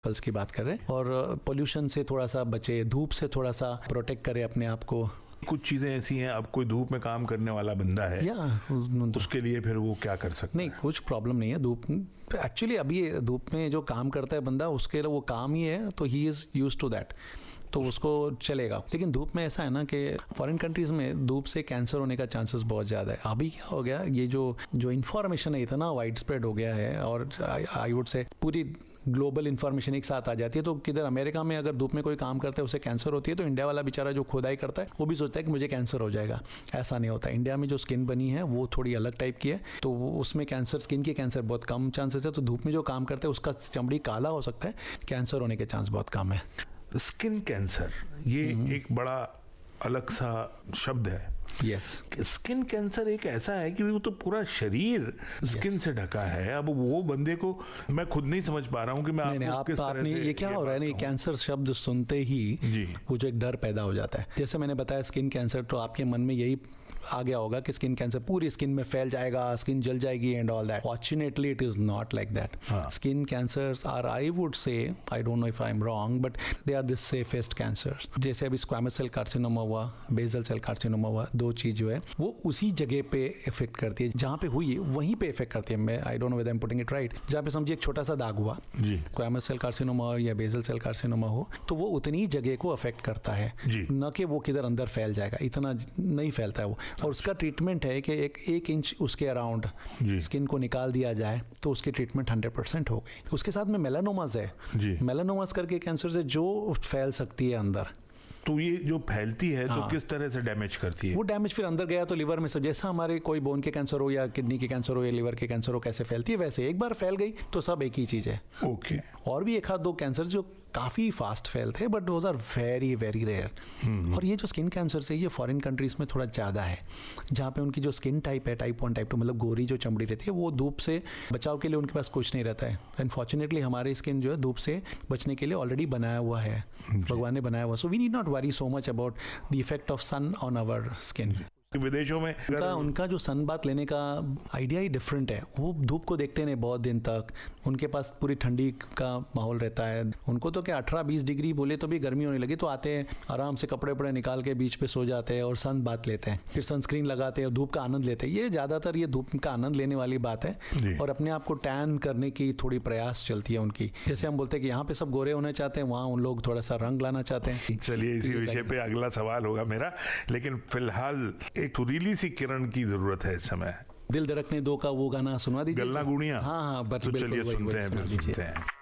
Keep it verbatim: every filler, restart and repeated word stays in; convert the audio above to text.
Falls की बात कर रहे हैं, और पोल्यूशन से थोड़ा सा बचे, धूप से थोड़ा सा प्रोटेक्ट करें अपने आप को। कुछ चीजें ऐसी हैं, अब कोई धूप में काम करने वाला बंदा है या उसके लिए फिर वो क्या कर सकता नहीं, है? कुछ प्रॉब्लम नहीं है धूप। एक्चुअली अभी धूप में जो काम करता है बंदा, उसके लिए वो काम ही है, तो he is used to that, तो उसको चलेगा। लेकिन धूप में ऐसा है ना कि फॉरेन कंट्रीज में धूप से कैंसर होने का चांसेस बहुत ज़्यादा है। अभी क्या हो गया, ये जो जो इन्फॉर्मेशन है इतना वाइड स्प्रेड हो गया है, और आई वुड से पूरी ग्लोबल इन्फॉर्मेशन एक साथ आ जाती है। तो किधर अमेरिका में अगर धूप में कोई काम करता है उसे कैंसर होती है, तो इंडिया वाला बेचारा जो खुदाई करता है वो भी सोचता है कि मुझे कैंसर हो जाएगा। ऐसा नहीं होता। इंडिया में जो स्किन बनी है वो थोड़ी अलग टाइप की है, तो उसमें कैंसर, स्किन के कैंसर बहुत कम चांसेस है। तो धूप में जो काम करते हैं उसका चमड़ी काला हो सकता है, कैंसर होने के चांस बहुत कम है। स्किन कैंसर ये एक बड़ा अलग सा शब्द है। Yes yes. स्किन कैंसर एक ऐसा है कि वो तो पूरा शरीर स्किन yes. से ढका है। अब वो बंदे को मैं खुद नहीं समझ पा रहा हूँ कि मैं नहीं, आपको आप, किस तरह से ये क्या हो रहा है ना, कैंसर शब्द सुनते ही वो जो एक डर पैदा हो जाता है। जैसे मैंने बताया स्किन कैंसर, तो आपके मन में यही आ गया होगा कि स्किन कैंसर पूरी स्किन में फैल जाएगा, स्किन जल जाएगी and all that. Fortunately it is not like that. Skin cancers are, I would say, I don't know if I am wrong, but they are the safest cancer. जैसे अभी squamous cell carcinoma हुआ, basal cell carcinoma हुआ, दो चीज जो है वो उसी जगह पे इफेक्ट करती है, जहाँ पे हुई है वहीं पे इफेक्ट करती है। मैं I don't know whether I am putting it right. जहाँ पे समझिए एक छोटा सा दाग हुआ, स्क्वैमस सेल कार्सिनोमा हो या बेसल सेल कार्सिनोमा हो, तो वो उतनी जगह को अफेक्ट करता है, न कि वो किधर अंदर फैल जाएगा, इतना नहीं फैलता है वो। और उसका ट्रीटमेंट है कि एक एक इंच उसके अराउंड स्किन को निकाल दिया जाए, तो उसकी ट्रीटमेंट हंड्रेड परसेंट हो गई। उसके साथ में मेलानोमास है, मेलानोमास करके कैंसर से जो फैल सकती है अंदर। तो ये जो फैलती है हाँ। तो किस तरह से डैमेज करती है? वो डैमेज फिर अंदर गया तो लिवर में से, जैसा हमारे कोई बोन के कैंसर हो या किडनी के कैंसर हो या लिवर के कैंसर हो, कैसे फैलती है वैसे एक बार फैल गई तो सब एक ही चीज है। ओके। और भी एक आध दो कैंसर जो काफी फास्ट फैलते हैं, but those are very very rare. और ये जो स्किन कैंसर से, ये फॉरेन कंट्रीज में थोड़ा ज्यादा है, जहाँ पे उनकी जो स्किन टाइप है, टाइप वन टाइप टू, मतलब गोरी जो चमड़ी रहती है, वो धूप से बचाव के लिए उनके पास कुछ नहीं रहता है। अनफॉर्चुनेटली हमारी स्किन जो है धूप से बचने के लिए ऑलरेडी बनाया हुआ है, भगवान ने बनाया हुआ। So we need not worry so much about the effect of sun on our skin. विदेशों में उनका, उनका जो सन बात लेने का आइडिया ही डिफरेंट है। वो धूप को देखते नहीं बहुत दिन तक, उनके पास पूरी ठंडी का माहौल रहता है। उनको तो क्या अठारह बीस डिग्री बोले तो भी गर्मी होने लगी तो आते हैं, आराम से कपड़े वपड़े निकाल के बीच पे सो जाते हैं और सन बात लेते हैं, फिर सनस्क्रीन लगाते हैं और धूप का आनंद लेते हैं। ये ज़्यादातर ये धूप का आनंद लेने वाली बात है, और अपने आप को टैन करने की थोड़ी प्रयास चलती है उनकी। जैसे हम बोलते हैं कि यहाँ पे सब गोरे होना चाहते हैं, वहाँ उन लोग थोड़ा सा रंग लाना चाहते हैं। चलिए इसी विषय पे अगला सवाल होगा मेरा, लेकिन फिलहाल एक सुरीली सी किरण की जरूरत है इस समय। दिल धड़कने दो का वो गाना सुना दीजिए। गल्ला गुड़िया। हाँ हाँ, तो चलिए सुनते हैं, सुनते हैं।